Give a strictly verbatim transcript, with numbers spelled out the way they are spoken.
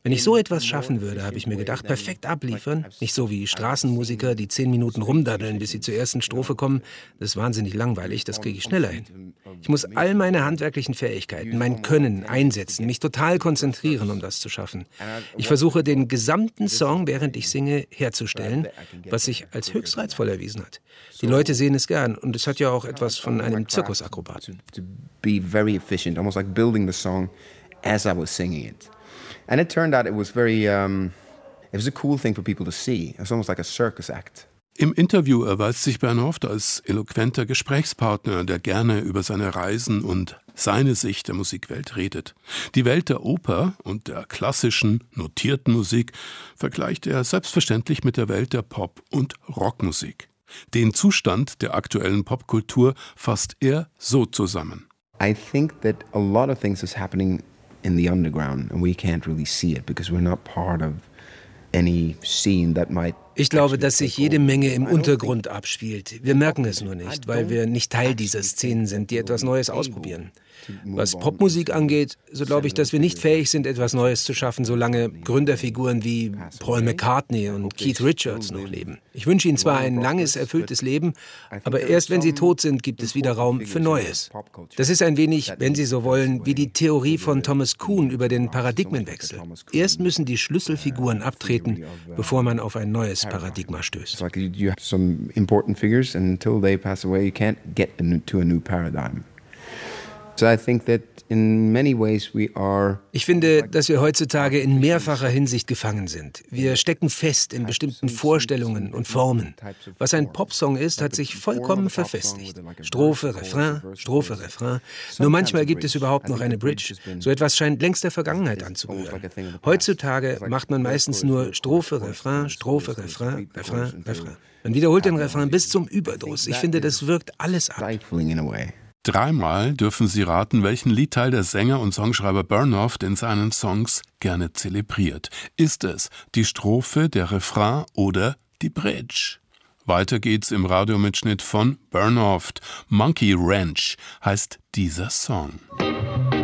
Wenn ich so etwas schaffen würde, habe ich mir gedacht, perfekt abliefern, nicht so wie Straßenmusiker, die zehn Minuten rumdaddeln, bis sie zur ersten Strophe kommen. Das ist wahnsinnig langweilig, das kriege ich schneller hin. Ich muss all meine handwerklichen Fähigkeiten, mein Können einsetzen, mich total konzentrieren, um das zu schaffen. Ich versuche, den gesamten Song, während ich singe, herzustellen, was sich als höchst reizvoll erwiesen hat. Die Leute sehen es gern und es hat ja auch etwas von einem Zirkusakrobaten. To be very efficient, almost like building the song as I was singing it. And it turned out it was very, um, it was a cool thing for people to see. It was almost like a circus act. Im Interview erweist sich Bernhoft als eloquenter Gesprächspartner, der gerne über seine Reisen und seine Sicht der Musikwelt redet. Die Welt der Oper und der klassischen, notierten Musik vergleicht er selbstverständlich mit der Welt der Pop- und Rockmusik. Den Zustand der aktuellen Popkultur fasst er so zusammen. I think that a lot of things is happening in the underground and we can't really see it because we're not part of any scene that might. Ich glaube, dass sich jede Menge im Untergrund abspielt. Wir merken es nur nicht, weil wir nicht Teil dieser Szenen sind, die etwas Neues ausprobieren. Was Popmusik angeht, so glaube ich, dass wir nicht fähig sind, etwas Neues zu schaffen, solange Gründerfiguren wie Paul McCartney und Keith Richards noch leben. Ich wünsche ihnen zwar ein langes, erfülltes Leben, aber erst wenn sie tot sind, gibt es wieder Raum für Neues. Das ist ein wenig, wenn Sie so wollen, wie die Theorie von Thomas Kuhn über den Paradigmenwechsel. Erst müssen die Schlüsselfiguren abtreten, bevor man auf ein neues Paradigma stößt. Like you have some important figures and until they pass away you can't get to a new paradigm. So I think that in many ways we are. Ich finde, dass wir heutzutage in mehrfacher Hinsicht gefangen sind. Wir stecken fest in bestimmten Vorstellungen und Formen. Was ein Popsong ist, hat sich vollkommen verfestigt. Strophe, Refrain, Strophe, Refrain. Nur manchmal gibt es überhaupt noch eine Bridge. So etwas scheint längst der Vergangenheit anzugehören. Heutzutage macht man meistens nur Strophe, Refrain, Strophe, Refrain, Refrain, Refrain. Man wiederholt den Refrain bis zum Überdruss. Ich finde, das wirkt alles ab. Dreimal dürfen Sie raten, welchen Liedteil der Sänger und Songschreiber Bernhoft in seinen Songs gerne zelebriert. Ist es die Strophe, der Refrain oder die Bridge? Weiter geht's im Radiomitschnitt von Bernhoft. Monkey Ranch heißt dieser Song.